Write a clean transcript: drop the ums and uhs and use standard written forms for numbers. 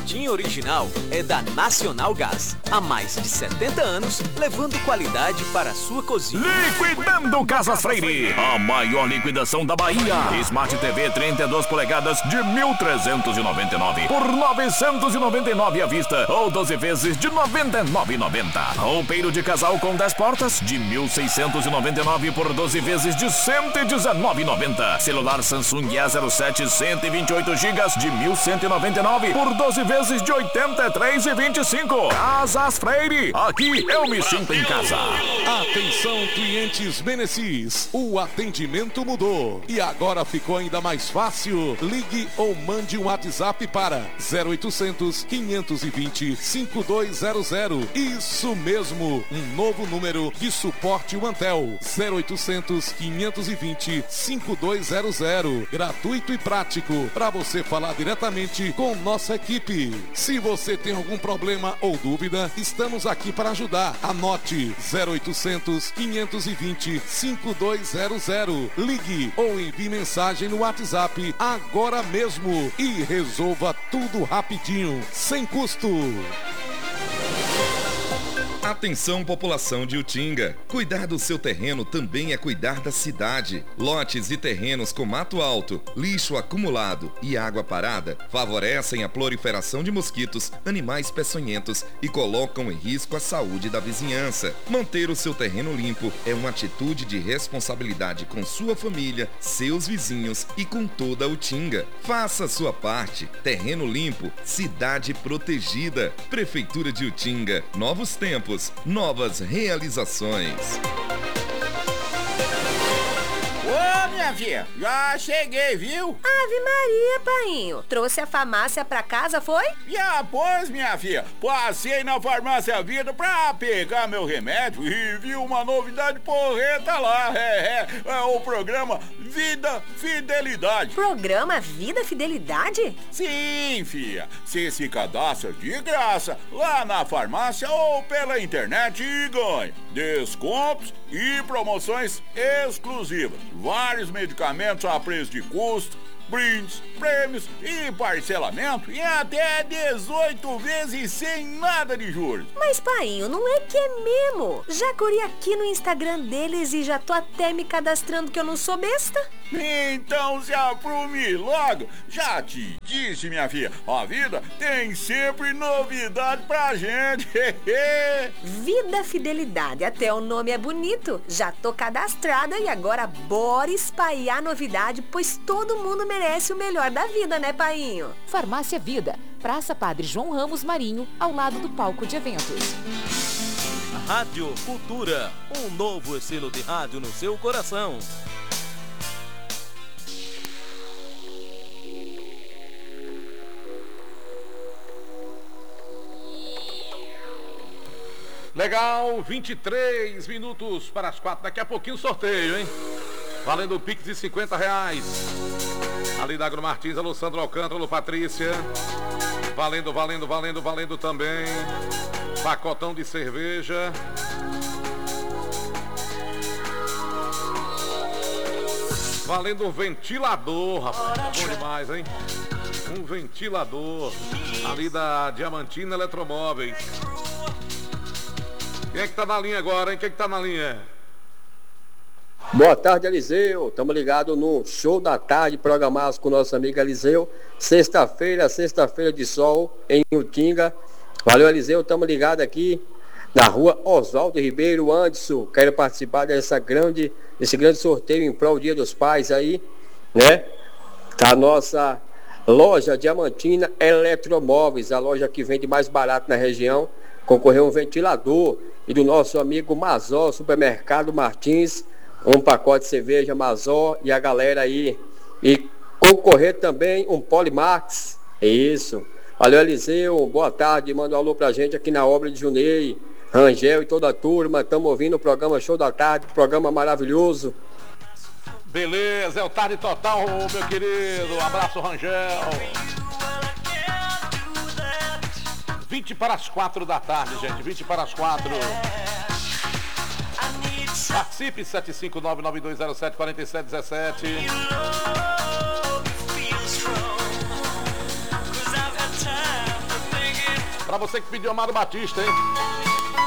espetinho original é da Nacional Gás. Há mais de 70 anos, levando qualidade para a sua cozinha. Liquidando Casas Freire, a maior liquidação da Bahia. Smart TV 32 polegadas de 1.399 por 999 à vista ou 12 vezes de 99,90. Roupeiro de casal com 10 portas de 1.699 por 12 vezes de 119,90. Celular Samsung A07 128 GB de 1.199 por 12 vezes de 83,25. Casas Freire, aqui eu me sinto em casa. Atenção, clientes Menecis, o atendimento mudou e agora ficou ainda mais fácil. Ligue ou mande um WhatsApp para 0800 520 5200. Isso mesmo, um novo número de suporte Antel. 0800 520 5200. Gratuito e prático para você falar diretamente com nossa equipe. Se você tem algum problema ou dúvida, estamos aqui para ajudar. Anote 0800 520 5200. Ligue ou envie mensagem no WhatsApp agora mesmo e resolva tudo rapidinho, sem custo. Atenção, população de Utinga. Cuidar do seu terreno também é cuidar da cidade. Lotes e terrenos com mato alto, lixo acumulado e água parada favorecem a proliferação de mosquitos, animais peçonhentos e colocam em risco a saúde da vizinhança. Manter o seu terreno limpo é uma atitude de responsabilidade com sua família, seus vizinhos e com toda a Utinga. Faça a sua parte. Terreno limpo, cidade protegida. Prefeitura de Utinga. Novos tempos. Novas realizações. Ô, minha filha, já cheguei, viu? Ave Maria, painho. Trouxe a farmácia pra casa, foi? Já, pois, minha filha. Passei na Farmácia Vida pra pegar meu remédio e vi uma novidade porreta lá. É o programa Vida Fidelidade. Programa Vida Fidelidade? Sim, filha. Você se cadastra de graça lá na farmácia ou pela internet e ganha descontos e promoções exclusivas. Vários medicamentos a preço de custo, brindes, prêmios e parcelamento em até 18 vezes sem nada de juros. Mas, painho, não é que é mesmo? Já corri aqui no Instagram deles e já tô até me cadastrando que eu não sou besta. Então se aprume logo. Já te disse, minha filha, a vida tem sempre novidade pra gente. Vida Fidelidade, até o nome é bonito. Já tô cadastrada e agora bora espalhar novidade, pois todo mundo merece o melhor da vida, né, painho? Farmácia Vida, Praça Padre João Ramos Marinho, ao lado do palco de eventos. Rádio Cultura, um novo estilo de rádio no seu coração. Legal, 23 minutos para as 4. Daqui a pouquinho o sorteio, hein? Valendo o Pix de R$50. Ali da Agro Martins, alô Sandro Alcântara, alô Patrícia. Valendo também. Pacotão de cerveja. Valendo um ventilador, rapaz. Tá bom demais, hein? Um ventilador. Ali da Diamantina Eletromóveis. Quem é que tá na linha agora, hein? Quem é que tá na linha? Boa tarde, Eliseu. Estamos ligados no Show da Tarde, programados com o nosso amigo Eliseu. Sexta-feira de sol em Utinga. Valeu, Eliseu. Estamos ligados aqui na rua Oswaldo Ribeiro Anderson. Quero participar desse grande sorteio em prol do Dia dos Pais aí, né? Da nossa loja Diamantina Eletromóveis, a loja que vende mais barato na região. Concorreu um ventilador e do nosso amigo Mazó, Supermercado Martins, um pacote de cerveja Mazó e a galera aí. E concorrer também um Polimax. É isso. Valeu, Eliseu. Boa tarde. Manda um alô pra gente aqui na obra de Junei, Rangel e toda a turma. Estamos ouvindo o programa Show da Tarde, programa maravilhoso. Beleza, é o Tarde Total, meu querido. Um abraço, Rangel. 20 para as 4 da tarde, gente. 20 para as 4. Participe, 759-9207-4717. Pra você que pediu Amado Batista, hein?